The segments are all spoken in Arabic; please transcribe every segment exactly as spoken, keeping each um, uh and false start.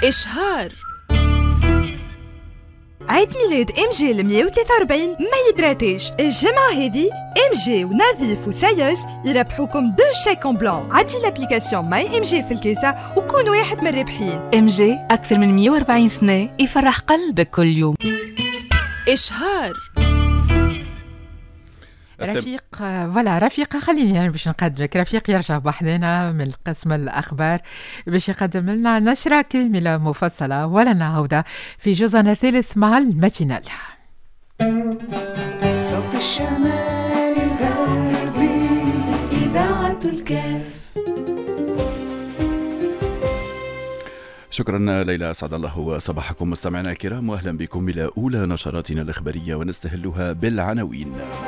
إشهار. عيد ميلاد ام جي ل مية وثلاثة وأربعين ما يدراتيش. الجمعة هذه ام جي ونافيف وسايوس يربحوكم دو شيك اون بلان. عدي لابليكاسيون ماي ام جي في الكيسة وكون واحد من الرابحين. ام جي أكثر من مية وأربعين سنة يفرح قلبك كل يوم. إشهار. رفيق فوالا رفيق خليني يعني باش نقدرك. رفيق يرجع بحدنا من قسم الأخبار باش يقدم لنا نشرة كاملة مفصلة ولنا عودة في جزءنا الثالث مع الماتينال. صوت الشمال الغربي إذاعة الكاف. شكرا ليلى، أسعد الله صباحكم مستمعينا الكرام، وأهلا بكم إلى أولى نشراتنا الإخبارية ونستهلها بالعناوين.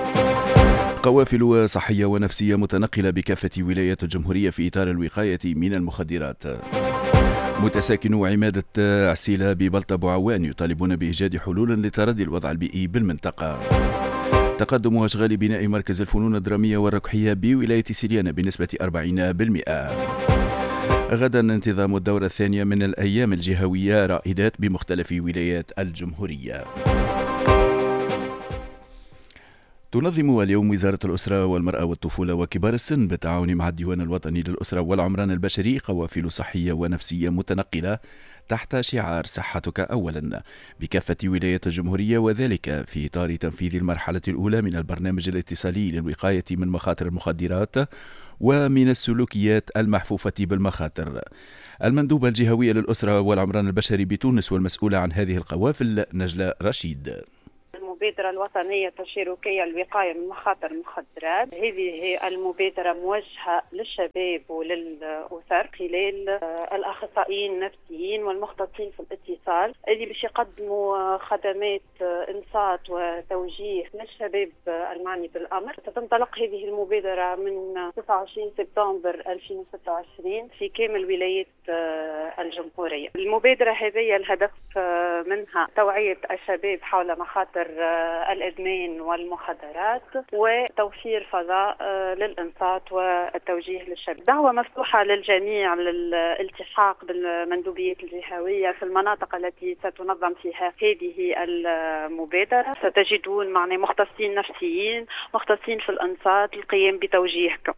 قوافل صحية ونفسية متنقلة بكافة ولايات الجمهورية في إطار الوقاية من المخدرات. متساكنو عمادة عسيلة ببلطة بوعوان يطالبون بإيجاد حلول لتردي الوضع البيئي بالمنطقة. تقدم أشغال بناء مركز الفنون الدرامية والركحية بولاية سريان بنسبة أربعين بالمئة. غدا انتظام الدورة الثانية من الأيام الجهوية رائدات بمختلف ولايات الجمهورية. تنظم اليوم وزارة الأسرة والمرأة والطفولة وكبار السن بالتعاون مع الديوان الوطني للأسرة والعمران البشري قوافل صحية ونفسية متنقلة تحت شعار صحتك أولا بكافة ولايات الجمهورية، وذلك في إطار تنفيذ المرحلة الأولى من البرنامج الاتصالي للوقاية من مخاطر المخدرات ومن السلوكيات المحفوفة بالمخاطر. المندوبة الجهوية للأسرة والعمران البشري بتونس والمسؤولة عن هذه القوافل نجلة رشيد. المبادرة الوطنية التشاركية للوقاية من مخاطر المخدرات، هذه هي المبادرة موجهة للشباب وللأسر خلال الأخصائيين النفسيين والمختصين في الاتصال اللي باش يقدموا خدمات إنصات وتوجيه للشباب المعني بالأمر. ستنطلق هذه المبادرة من تسعة وعشرين سبتمبر ألفين وستة وعشرين في كامل ولايات الجمهورية. المبادرة هذه الهدف منها توعية الشباب حول مخاطر الإدمان والمخدرات وتوفير فضاء للإنصات والتوجيه للشباب. دعوة مفتوحة للجميع للالتحاق بالمندوبيات الجهوية في المناطق التي ستنظم فيها هذه المبادرة. ستجدون معنا مختصين نفسيين، مختصين في الإنصات للقيام بتوجيهكم.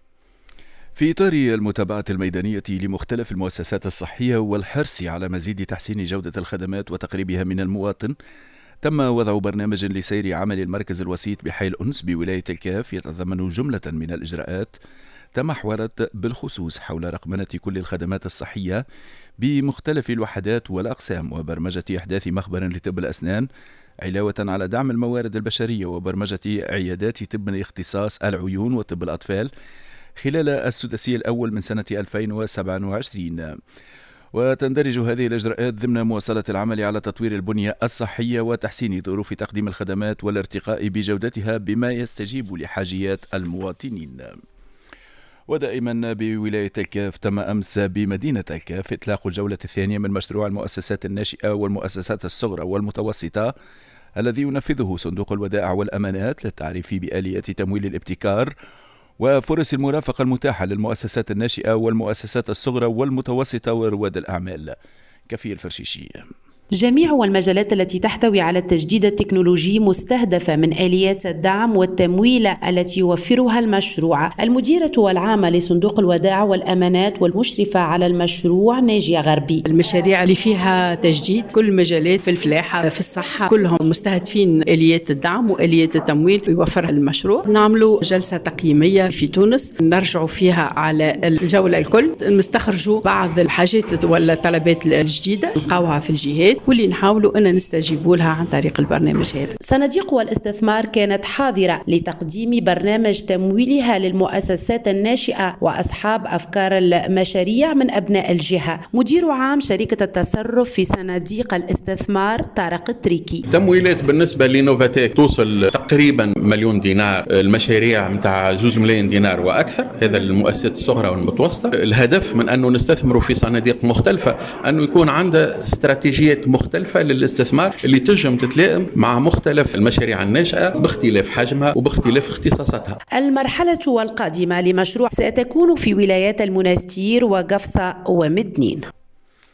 في إطار المتابعة الميدانية لمختلف المؤسسات الصحية والحرص على مزيد تحسين جودة الخدمات وتقريبها من المواطن، تم وضع برنامج لسير عمل المركز الوسيط بحي الأنس بولاية الكاف يتضمن جملة من الإجراءات تمحورت بالخصوص حول رقمنة كل الخدمات الصحية بمختلف الوحدات والأقسام وبرمجة إحداث مخبر لطب الأسنان، علاوة على دعم الموارد البشرية وبرمجة عيادات طب اختصاص العيون وطب الأطفال خلال السداسي الأول من سنة ألفين وسبعة وعشرين. وتندرج هذه الإجراءات ضمن مواصلة العمل على تطوير البنية الصحية وتحسين ظروف تقديم الخدمات والارتقاء بجودتها بما يستجيب لحاجيات المواطنين. ودائما بولاية الكاف، تم أمس بمدينة الكاف إطلاق الجولة الثانية من مشروع المؤسسات الناشئة والمؤسسات الصغرى والمتوسطة الذي ينفذه صندوق الودائع والأمانات للتعريف بآليات تمويل الابتكار وفرص المرافقة المتاحة للمؤسسات الناشئة والمؤسسات الصغرى والمتوسطة ورواد الأعمال. كفي الفرشيشي. جميع المجالات التي تحتوي على التجديد التكنولوجي مستهدفة من آليات الدعم والتمويل التي يوفرها المشروع. المديرة والعامة لصندوق الودائع والأمانات والمشرفة على المشروع ناجية غربي. المشاريع اللي فيها تجديد كل المجالات في الفلاحة في الصحة كلهم مستهدفين آليات الدعم وآليات التمويل يوفرها المشروع. نعملوا جلسة تقييمية في تونس نرجعوا فيها على الجولة الكل، نستخرجوا بعض الحاجات ولا الطلبات الجديدة نلقاوها في الجهات واللي نحاولوا أن نستجيبوا لها عن طريق البرنامج هذا. صناديق والاستثمار كانت حاضرة لتقديم برنامج تمويلها للمؤسسات الناشئة وأصحاب أفكار المشاريع من أبناء الجهة. مدير عام شركة التصرف في صناديق الاستثمار طارق التريكي. تمويلات بالنسبة لنوفاتيك توصل تقريبا مليون دينار، المشاريع متاع جوج ملايين دينار وأكثر، هذا المؤسسات الصغرى والمتوسطة. الهدف من أنه نستثمروا في صناديق مختلفة أنه يكون عنده استراتيجيات مختلفة للاستثمار اللي تنجم تتلائم مع مختلف المشاريع الناشئة باختلاف حجمها وباختلاف اختصاصاتها. المرحلة والقادمة لمشروع ستكون في ولايات المنستير وقفصة ومدنين.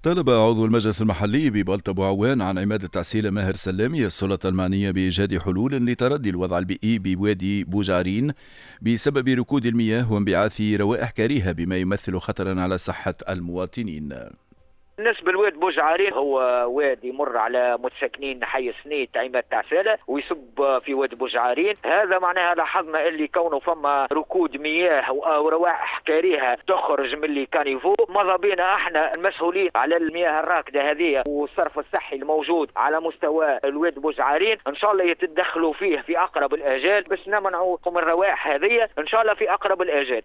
طلب عضو المجلس المحلي ببلطة بوعوان عن عماد التعسيل ماهر سلامي السلطة المعنية بإيجاد حلول لتردي الوضع البيئي بوادي بوجعرين بسبب ركود المياه وانبعاث روائح كريهة بما يمثل خطرا على صحة المواطنين. بالنسبة لواد بوجعارين هو وادي يمر على متساكنين حي سنيت عماد تعسالة ويصب في واد بوجعارين. هذا معناها لاحظنا اللي كونه فما ركود مياه وروائح كريهة تخرج من اللي كانيفو. ماذا بينا احنا المسؤولين على المياه الراكدة هذه والصرف الصحي الموجود على مستوى الواد بوجعارين ان شاء الله يتدخلوا فيه في اقرب الاجال باش نمنعوا من الروائح هذه ان شاء الله في اقرب الاجال.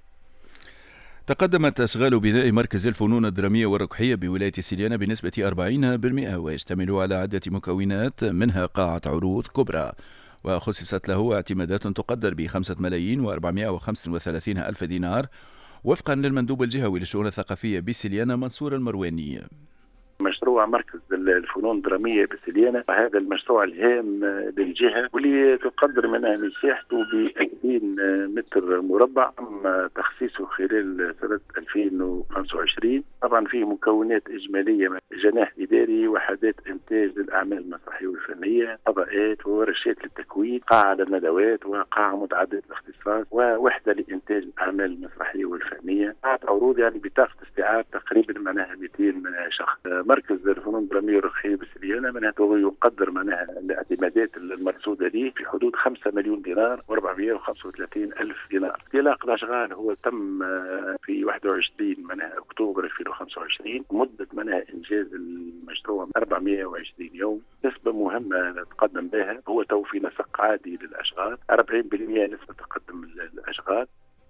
تقدمت أشغال بناء مركز الفنون الدرامية والركحية بولاية سليانة بنسبة أربعين بالمئة ويشتمل على عدة مكونات منها قاعة عروض كبرى وخصصت له اعتمادات تقدر بخمسة ملايين وأربعمائة وخمسة وثلاثين ألف دينار وفقا للمندوب الجهوي للشؤون الثقافية بسليانة منصور المرواني. مشروع مركز الفنون الدرامية بسليانة هذا المشروع الهام للجهة واللي تقدر منها مساحته ب ألفين متر مربع تم تخصيصه خلال سنة ألفين وخمسة وعشرين. طبعا فيه مكونات إجمالية جناح إداري وحدات إنتاج للأعمال المسرحية والفنية فضاءات وورشات للتكوين قاعة للندوات وقاعة متعددة الاختصاص ووحدة لإنتاج الأعمال المسرحية والفنية. قاعة عروض يعني بطاقة استيعاب تقريبا معناها مئتين شخص. مركز الفنون الدرامية والركحية بسليانة معناها يقدر معناها الاعتمادات المرصودة ليه في حدود خمسة مليون دينار وأربعمائة وخمسة وثلاثين ألف دينار. انطلاق الأشغال هو تم في واحد وعشرين معناها أكتوبر ألفين وخمسة وعشرين. مدة معناها إنجاز المشروع أربعمائة وعشرين يوم. نسبة مهمة نتقدم بها هو تو في نسق عادي للأشغال أربعين بالمئة نسبة تقدم الأشغال.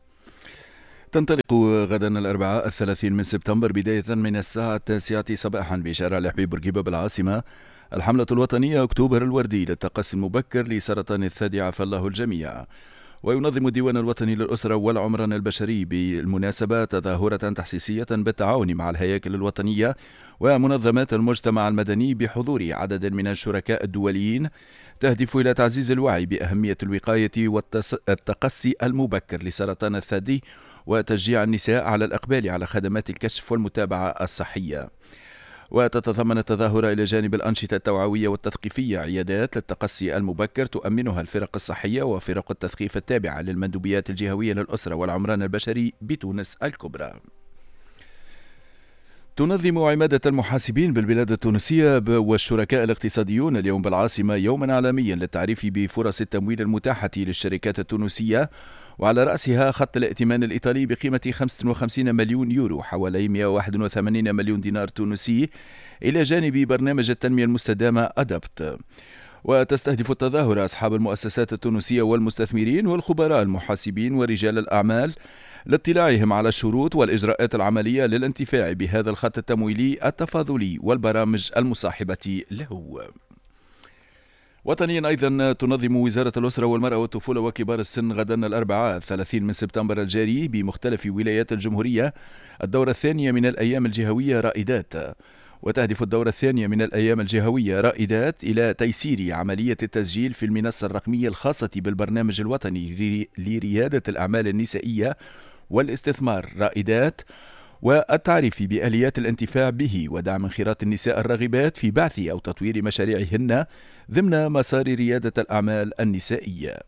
تنطلق غدا الأربعاء الثلاثين من سبتمبر بداية من الساعة التاسعة صباحا بشارع الحبيب بورقيبة بالعاصمة الحملة الوطنية أكتوبر الوردي للتقصي المبكر لسرطان الثدي عافى الله الجميع. وينظم الديوان الوطني للأسرة والعمران البشري بالمناسبة تظاهرة تحسيسية بالتعاون مع الهياكل الوطنية ومنظمات المجتمع المدني بحضور عدد من الشركاء الدوليين تهدف إلى تعزيز الوعي بأهمية الوقاية والتقصي المبكر لسرطان الثدي وتشجيع النساء على الإقبال على خدمات الكشف والمتابعة الصحية. وتتضمن التظاهرة إلى جانب الأنشطة التوعوية والتثقيفية عيادات للتقصي المبكر تؤمنها الفرق الصحية وفرق التثقيف التابعة للمندوبيات الجهوية للأسرة والعمران البشري بتونس الكبرى. تنظم عمادة المحاسبين بالبلاد التونسية والشركاء الاقتصاديون اليوم بالعاصمة يوما عالميا للتعريف بفرص التمويل المتاحة للشركات التونسية وعلى رأسها خط الائتمان الإيطالي بقيمة خمسة وخمسين مليون يورو حوالي مئة وواحد وثمانين مليون دينار تونسي إلى جانب برنامج التنمية المستدامة أدابت. وتستهدف التظاهرة أصحاب المؤسسات التونسية والمستثمرين والخبراء المحاسبين ورجال الأعمال لاطلاعهم على الشروط والإجراءات العملية للانتفاع بهذا الخط التمويلي التفاضلي والبرامج المصاحبة له. وطنيا أيضا تنظم وزارة الأسرة والمرأة والطفولة وكبار السن غدا الأربعاء الثلاثين من سبتمبر الجاري بمختلف ولايات الجمهورية الدورة الثانية من الأيام الجهوية رائدات. وتهدف الدورة الثانية من الأيام الجهوية رائدات إلى تيسير عملية التسجيل في المنصة الرقمية الخاصة بالبرنامج الوطني لريادة الأعمال النسائية والاستثمار رائدات والتعريف بآليات الانتفاع به ودعم انخراط النساء الراغبات في بعث أو تطوير مشاريعهن ضمن مسار ريادة الأعمال النسائية.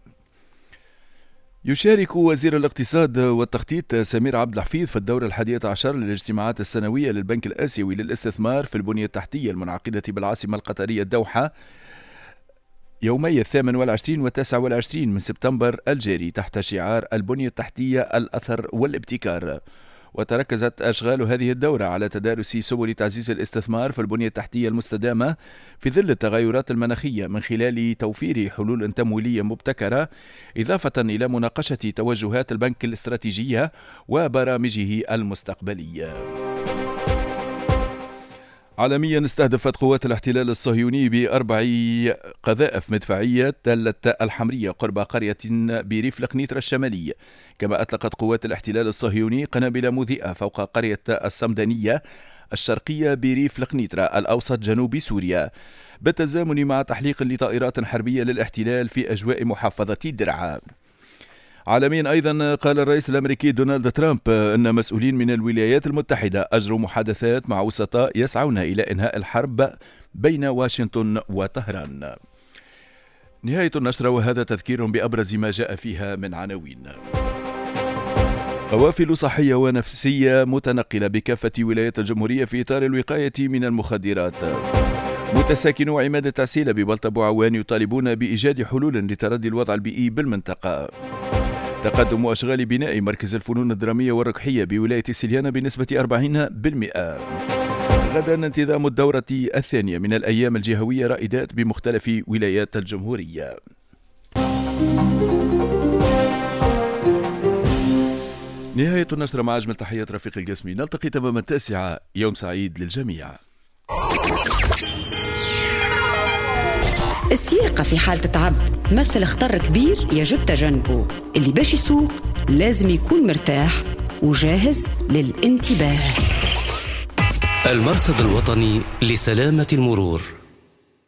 يشارك وزير الاقتصاد والتخطيط سمير عبد الحفيظ في الدورة الحادية عشر للاجتماعات السنوية للبنك الآسيوي للاستثمار في البنية التحتية المنعقدة بالعاصمة القطرية الدوحة يومي الثامن والعشرين والتاسع والعشرين من سبتمبر الجاري تحت شعار البنية التحتية الأثر والابتكار. وتركزت أشغال هذه الدورة على تدارس سبل تعزيز الاستثمار في البنية التحتية المستدامة في ظل التغيرات المناخية من خلال توفير حلول تمويلية مبتكرة إضافة إلى مناقشة توجهات البنك الاستراتيجية وبرامجه المستقبلية. عالميا استهدفت قوات الاحتلال الصهيوني بأربع قذائف مدفعية تلة الحمرية قرب قرية بريف لقنيطرة الشمالي. كما أطلقت قوات الاحتلال الصهيوني قنابل مضيئة فوق قرية الصمدانية الشرقية بريف لقنيطرة الأوسط جنوب سوريا بالتزامن مع تحليق لطائرات حربية للاحتلال في أجواء محافظة درعا. عالميا أيضا قال الرئيس الأمريكي دونالد ترامب أن مسؤولين من الولايات المتحدة أجروا محادثات مع وسطاء يسعون إلى إنهاء الحرب بين واشنطن وطهران. نهاية النشرة، وهذا تذكير بأبرز ما جاء فيها من عناوين. قوافل صحية ونفسية متنقلة بكافة ولايات الجمهورية في إطار الوقاية من المخدرات. متساكنو عماد التعسيلة ببلطة وعوان يطالبون بإيجاد حلول لتردي الوضع البيئي بالمنطقة. تقدم أشغال بناء مركز الفنون الدرامية والركحية بولاية سليانة بنسبة أربعين بالمئة. غدا انتظام الدورة الثانية من الأيام الجهوية رائدات بمختلف ولايات الجمهورية. نهاية النشرة مع أجمل تحيات رفيق القسمي. نلتقي تمام التاسعة. يوم سعيد للجميع. السياقة في حالة تعب تمثل خطر كبير يجب تجنبه. اللي باش يسوق لازم يكون مرتاح وجاهز للانتباه. المرصد الوطني لسلامة المرور.